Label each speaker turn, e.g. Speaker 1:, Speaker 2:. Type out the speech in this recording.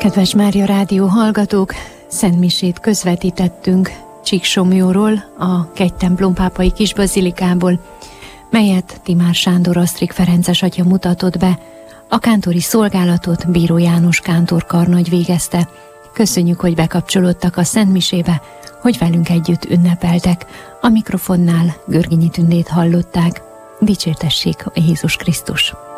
Speaker 1: Kedves Mária Rádió hallgatók, szentmisét közvetítettünk Csíksomlyóról, a Kegytemplom pápai kisbazilikából, melyet Timár Sándor Asztrik ferences atya mutatott be. A kántori szolgálatot Bíró János kántorkarnagy végezte. Köszönjük, hogy bekapcsolódtak a szentmisébe, hogy velünk együtt ünnepeltek. A mikrofonnál Görgényi Tündét hallották. Dicsértessék a Jézus Krisztus!